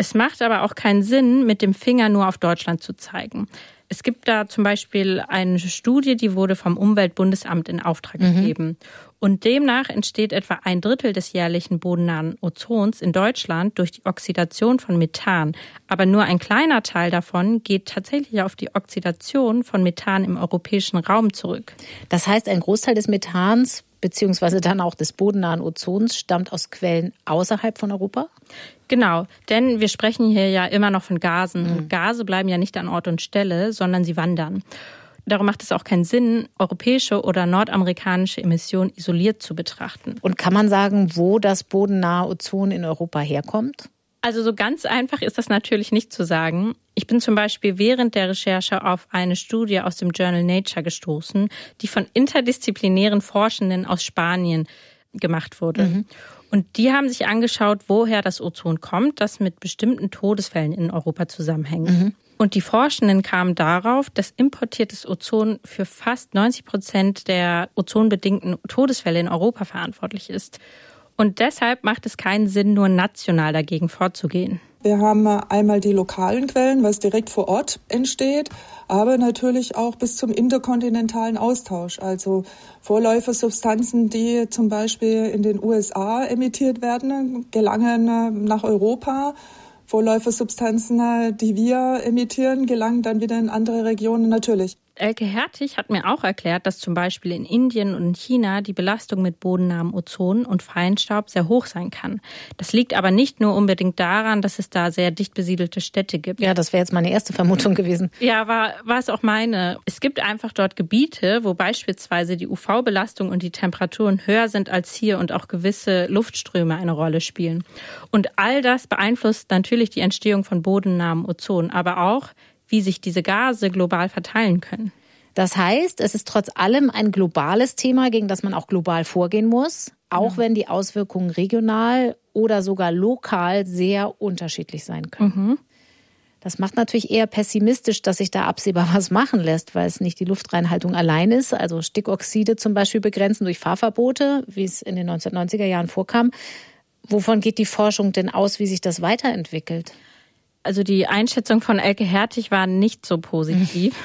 Es macht aber auch keinen Sinn, mit dem Finger nur auf Deutschland zu zeigen. Es gibt da zum Beispiel eine Studie, die wurde vom Umweltbundesamt in Auftrag gegeben. Und demnach entsteht etwa 1/3 des jährlichen bodennahen Ozons in Deutschland durch die Oxidation von Methan. Aber nur ein kleiner Teil davon geht tatsächlich auf die Oxidation von Methan im europäischen Raum zurück. Das heißt, ein Großteil des Methans beziehungsweise dann auch des bodennahen Ozons stammt aus Quellen außerhalb von Europa? Genau, denn wir sprechen hier ja immer noch von Gasen. Und Gase bleiben ja nicht an Ort und Stelle, sondern sie wandern. Darum macht es auch keinen Sinn, europäische oder nordamerikanische Emissionen isoliert zu betrachten. Und kann man sagen, wo das bodennahe Ozon in Europa herkommt? Also so ganz einfach ist das natürlich nicht zu sagen. Ich bin zum Beispiel während der Recherche auf eine Studie aus dem Journal Nature gestoßen, die von interdisziplinären Forschenden aus Spanien gemacht wurde. Und die haben sich angeschaut, woher das Ozon kommt, das mit bestimmten Todesfällen in Europa zusammenhängt. Und die Forschenden kamen darauf, dass importiertes Ozon für fast 90% der ozonbedingten Todesfälle in Europa verantwortlich ist. Und deshalb macht es keinen Sinn, nur national dagegen vorzugehen. Wir haben einmal die lokalen Quellen, was direkt vor Ort entsteht, aber natürlich auch bis zum interkontinentalen Austausch. Also Vorläufersubstanzen, die zum Beispiel in den USA emittiert werden, gelangen nach Europa. Vorläufersubstanzen, die wir emittieren, gelangen dann wieder in andere Regionen natürlich. Elke Hertig hat mir auch erklärt, dass zum Beispiel in Indien und in China die Belastung mit bodennahem Ozon und Feinstaub sehr hoch sein kann. Das liegt aber nicht nur unbedingt daran, dass es da sehr dicht besiedelte Städte gibt. Ja, das wäre jetzt meine erste Vermutung gewesen. Ja, war es auch meine. Es gibt einfach dort Gebiete, wo beispielsweise die UV-Belastung und die Temperaturen höher sind als hier und auch gewisse Luftströme eine Rolle spielen. Und all das beeinflusst natürlich die Entstehung von bodennahem Ozon, aber auch wie sich diese Gase global verteilen können. Das heißt, es ist trotz allem ein globales Thema, gegen das man auch global vorgehen muss, auch wenn die Auswirkungen regional oder sogar lokal sehr unterschiedlich sein können. Das macht natürlich eher pessimistisch, dass sich da absehbar was machen lässt, weil es nicht die Luftreinhaltung allein ist, also Stickoxide zum Beispiel begrenzen durch Fahrverbote, wie es in den 1990er Jahren vorkam. Wovon geht die Forschung denn aus, wie sich das weiterentwickelt? Also die Einschätzung von Elke Hertig war nicht so positiv,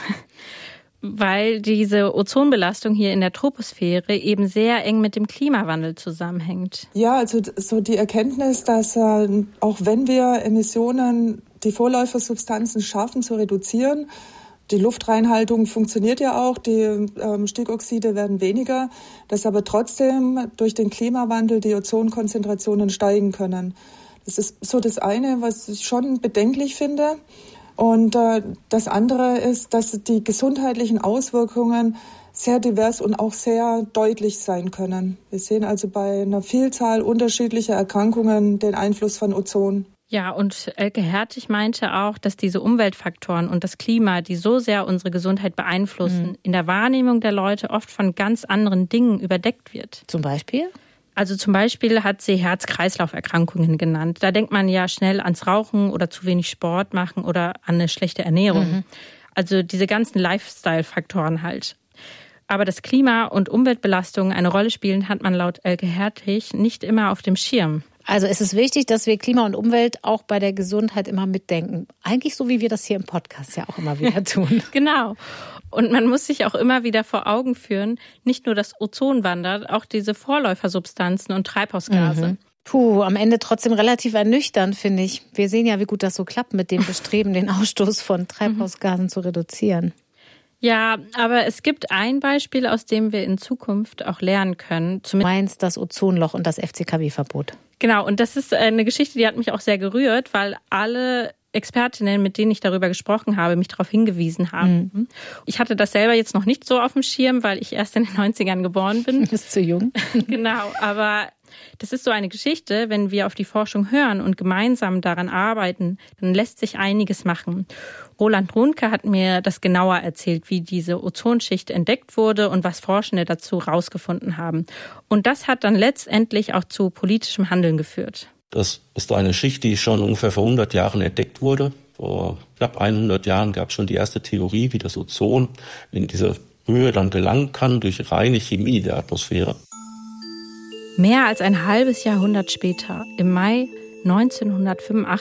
weil diese Ozonbelastung hier in der Troposphäre eben sehr eng mit dem Klimawandel zusammenhängt. Ja, also so die Erkenntnis, dass auch wenn wir Emissionen, die Vorläufersubstanzen schaffen zu reduzieren, die Luftreinhaltung funktioniert ja auch, die Stickoxide werden weniger, dass aber trotzdem durch den Klimawandel die Ozonkonzentrationen steigen können. Das ist so das eine, was ich schon bedenklich finde. Und das andere ist, dass die gesundheitlichen Auswirkungen sehr divers und auch sehr deutlich sein können. Wir sehen also bei einer Vielzahl unterschiedlicher Erkrankungen den Einfluss von Ozon. Ja, und Elke Hertig meinte auch, dass diese Umweltfaktoren und das Klima, die so sehr unsere Gesundheit beeinflussen, in der Wahrnehmung der Leute oft von ganz anderen Dingen überdeckt wird. Zum Beispiel? Also zum Beispiel hat sie Herz-Kreislauf-Erkrankungen genannt. Da denkt man ja schnell ans Rauchen oder zu wenig Sport machen oder an eine schlechte Ernährung. Also diese ganzen Lifestyle-Faktoren halt. Aber dass Klima- und Umweltbelastungen eine Rolle spielen, hat man laut Elke Hertig nicht immer auf dem Schirm. Also es ist wichtig, dass wir Klima und Umwelt auch bei der Gesundheit immer mitdenken. Eigentlich so, wie wir das hier im Podcast ja auch immer wieder tun. Genau. Und man muss sich auch immer wieder vor Augen führen, nicht nur das Ozon wandert, auch diese Vorläufersubstanzen und Treibhausgase. Puh, am Ende trotzdem relativ ernüchternd, finde ich. Wir sehen ja, wie gut das so klappt mit dem Bestreben, den Ausstoß von Treibhausgasen zu reduzieren. Ja, aber es gibt ein Beispiel, aus dem wir in Zukunft auch lernen können. Du meinst das Ozonloch und das FCKW-Verbot. Genau, und das ist eine Geschichte, die hat mich auch sehr gerührt, weil alle Expertinnen, mit denen ich darüber gesprochen habe, mich darauf hingewiesen haben. Ich hatte das selber jetzt noch nicht so auf dem Schirm, weil ich erst in den 90ern geboren bin. Du bist zu jung. Genau, aber das ist so eine Geschichte, wenn wir auf die Forschung hören und gemeinsam daran arbeiten, dann lässt sich einiges machen. Roland Runke hat mir das genauer erzählt, wie diese Ozonschicht entdeckt wurde und was Forschende dazu rausgefunden haben. Und das hat dann letztendlich auch zu politischem Handeln geführt. Das ist eine Schicht, die schon ungefähr vor 100 Jahren entdeckt wurde. Vor knapp 100 Jahren gab es schon die erste Theorie, wie das Ozon in diese Höhe dann gelangen kann durch reine Chemie der Atmosphäre. Mehr als ein halbes Jahrhundert später, im Mai 1985,